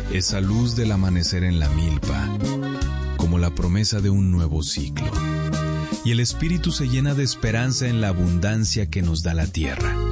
esa luz del amanecer en la milpa, como la promesa de un nuevo ciclo. Y el espíritu se llena de esperanza en la abundancia que nos da la tierra.